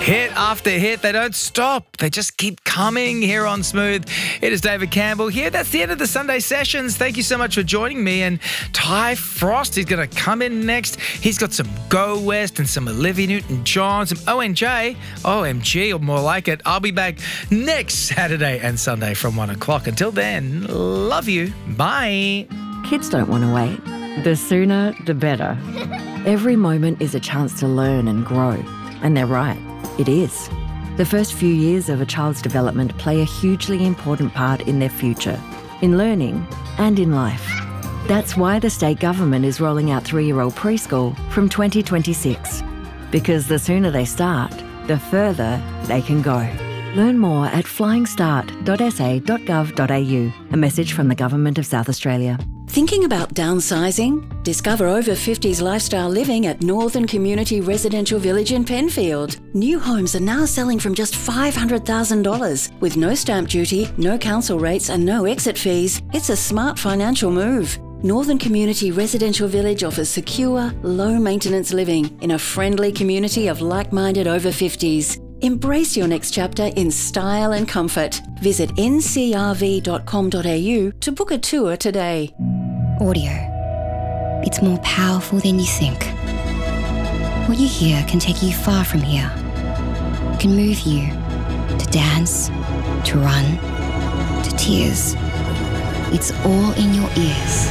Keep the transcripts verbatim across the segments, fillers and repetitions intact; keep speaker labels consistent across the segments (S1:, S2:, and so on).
S1: Hit after hit, they don't stop. They just keep coming here on Smooth. It is David Campbell here. That's the end of the Sunday sessions. Thank you so much for joining me. And Ty Frost is going to come in next. He's got some Go West and some Olivia Newton-John, some O N J, O M G, or more like it. I'll be back next Saturday and Sunday from one o'clock. Until then, love you. Bye.
S2: Kids don't want to wait. The sooner, the better. Every moment is a chance to learn and grow. And they're right. It is. The first few years of a child's development play a hugely important part in their future, in learning and in life. That's why the state government is rolling out three-year-old preschool from twenty twenty-six. Because the sooner they start, the further they can go. Learn more at flying start dot s a dot gov dot a u. A message from the Government of South Australia.
S3: Thinking about downsizing? Discover over fifties lifestyle living at Northern Community Residential Village in Penfield. New homes are now selling from just five hundred thousand dollars. With no stamp duty, no council rates and no exit fees, it's a smart financial move. Northern Community Residential Village offers secure, low-maintenance living in a friendly community of like-minded over fifties. Embrace your next chapter in style and comfort. Visit n c r v dot com dot a u to book a tour today.
S4: Audio. It's more powerful than you think. What you hear can take you far from here. It can move you to dance, to run, to tears. It's all in your ears.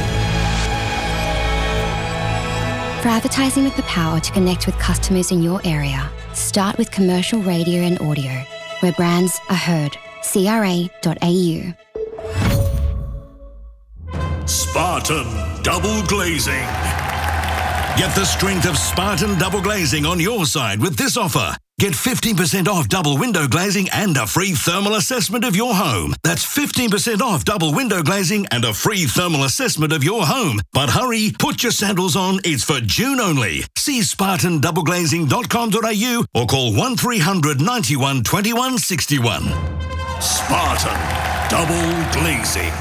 S4: For advertising with the power to connect with customers in your area, start with commercial radio and audio, where brands are heard. c r a dot a u.
S5: Spartan Double Glazing. Get the strength of Spartan Double Glazing on your side with this offer. Get fifteen percent off double window glazing and a free thermal assessment of your home. That's fifteen percent off double window glazing and a free thermal assessment of your home. But hurry, put your sandals on. It's for June only. See spartan double glazing dot com dot a u or call one three hundred ninety-one twenty-one sixty-one. Spartan Double Glazing.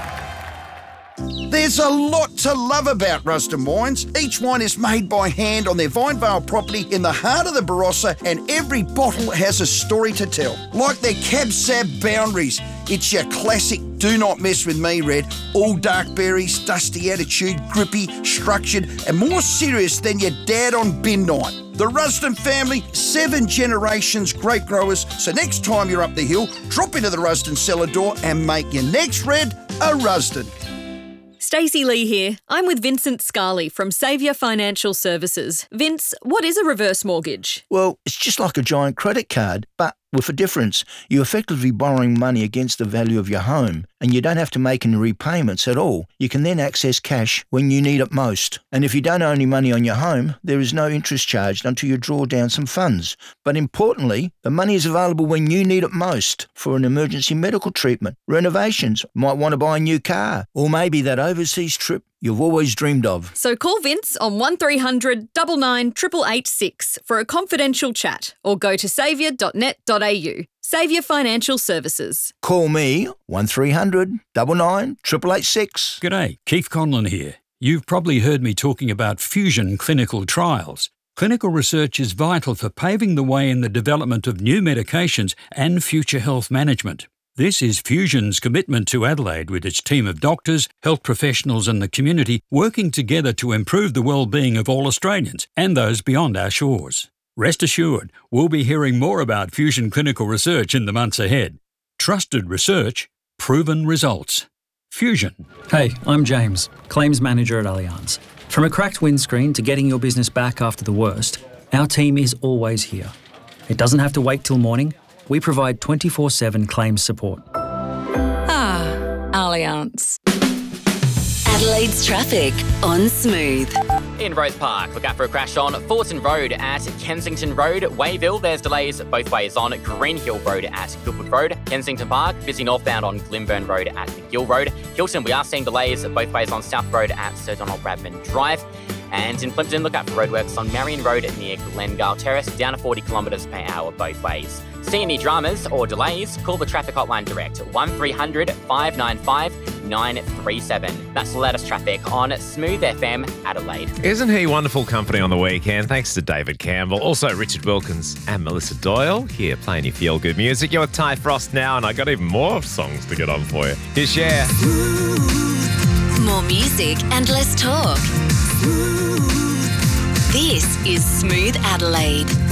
S6: There's a lot to love about Rusden Wines. Each wine is made by hand on their Vinevale property in the heart of the Barossa, and every bottle has a story to tell. Like their Cab Sab Boundaries. It's your classic do not mess with me red. All dark berries, dusty attitude, grippy, structured, and more serious than your dad on bin night. The Rusden family, seven generations grape growers. So next time you're up the hill, drop into the Rusden cellar door and make your next red a Rusden.
S7: Stacey Lee here. I'm with Vincent Scarley from Saviour Financial Services. Vince, what is a reverse mortgage?
S8: Well, it's just like a giant credit card, but with a difference. You're effectively borrowing money against the value of your home, and you don't have to make any repayments at all. You can then access cash when you need it most. And if you don't owe any money on your home, there is no interest charged until you draw down some funds. But importantly, the money is available when you need it most for an emergency medical treatment, renovations, might want to buy a new car, or maybe that overseas trip you've always dreamed of.
S7: So call Vince on one three hundred nine nine eight eight eight six for a confidential chat, or go to saviour dot net dot a u. Saviour Financial Services.
S8: Call me one three hundred nine nine eight eight eight six.
S9: G'day, Keith Conlon here. You've probably heard me talking about Fusion clinical trials. Clinical research is vital for paving the way in the development of new medications and future health management. This is Fusion's commitment to Adelaide, with its team of doctors, health professionals and the community working together to improve the well-being of all Australians and those beyond our shores. Rest assured, we'll be hearing more about Fusion clinical research in the months ahead. Trusted research, proven results. Fusion.
S10: Hey, I'm James, Claims Manager at Allianz. From a cracked windscreen to getting your business back after the worst, our team is always here. It doesn't have to wait till morning. We provide twenty-four seven claims support.
S3: Ah, Allianz. Adelaide's traffic on Smooth.
S11: In Rose Park, look out for a crash on Fullerton Road at Kensington Road. Wayville, there's delays both ways on Greenhill Road at Gilbert Road. Kensington Park, busy northbound on Glenburn Road at McGill Road. Hilton, we are seeing delays both ways on South Road at Sir Donald Bradman Drive. And in Plympton, look out for roadworks on Marion Road near Glengale Terrace, down to forty kilometres per hour both ways. See any dramas or delays, call the traffic hotline direct, one three hundred, five nine five, nine three seven. That's the latest traffic on Smooth F M Adelaide.
S12: Isn't he wonderful company on the weekend? Thanks to David Campbell. Also Richard Wilkins and Melissa Doyle here playing your feel-good music. You're with Ty Frost now, and I got even more songs to get on for you. Here's Cher.
S13: More music and less talk. This is Smooth Adelaide.